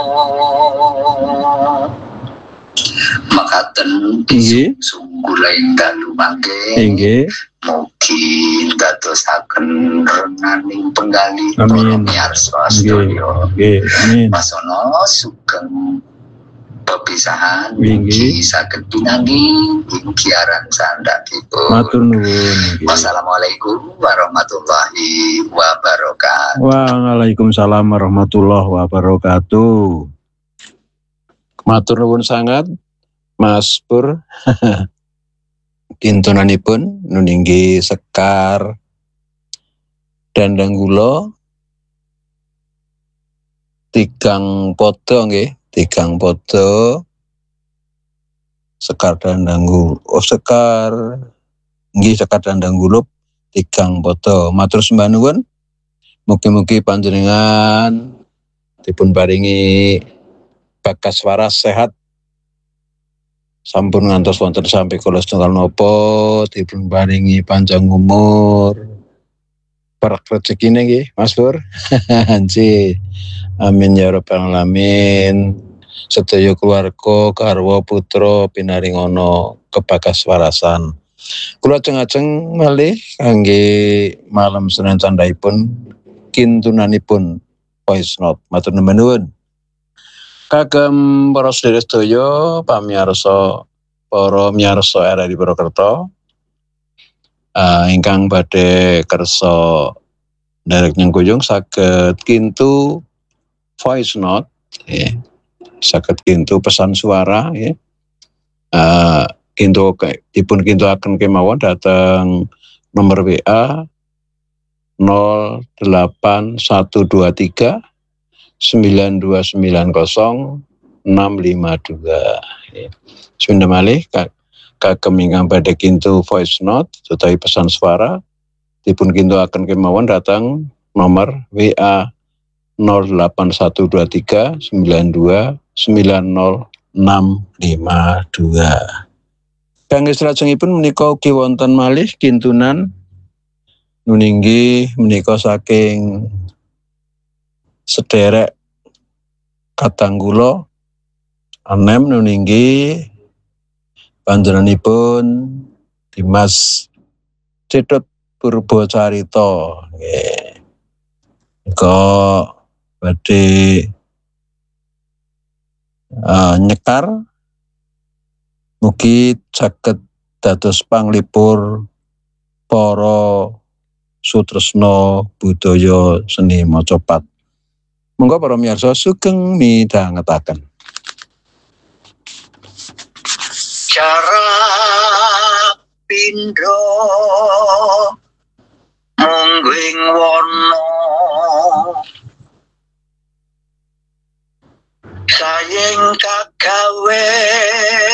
makaten sungguh lain dalu mangke mugi dadosaken renaning penggali para miyarsa sedaya pasono sugeng pepisahan mugi saged pinanggih ing kiaran sandhapipun. Matur nuwun. Wassalamualaikum warahmatullahi wabarakatuh. Waalaikumsalam warahmatullahi wabarakatuh. Matur nuwun sangat Mas Pur. Kintunanipun nuninggi Sekar Dandang Kula tigang poto nggih, tigang poto Sekar Dandang Sekar nggih Sekar Dandang Kulup tigang poto. Matur sembah nuwun. Mugi-mugi panjenengan dipun paringi bakas waras sehat sampun ngantos wonten sampai kula setunggal napa, dipun paringi panjang umur, barak rezekine nggih Mas Pur. Nggih. Amin ya rabbal alamin. Sedaya keluarga garwa putra pinaringana kebakas warasan. Kula ajeng-ajeng malih kangge malam Senin candhaipun kintunanipun voice note. Matur nuwun. Kagem para sedherek pamirsa para miyarsa RRI Purwokerto ingkang badhe kersa nderek nyengkuyung saged kintu voice note saged kintu pesan suara kintu dipun kintuaken kemawon dhateng nomor WA 08123 9290 652. Sunda malih kagem ingkang badhe kintu voice note utawi pesan suara dipun kintuaken kemawon dhateng nomor WA 08123 92 90 652. Kangge salajengipun menika ugi wonten malih kintunan nuninggi menika saking sederek katang kula anem nuninggi panjenenganipun Dimas Cetut Purbocarita nggih. Nika badhe nyekar mugi saged dados panglipur para sutresna budaya seni macapat. Monggo para miyarsa sugeng midhangetaken. Cara pindho mungguing wana sayeng kagawe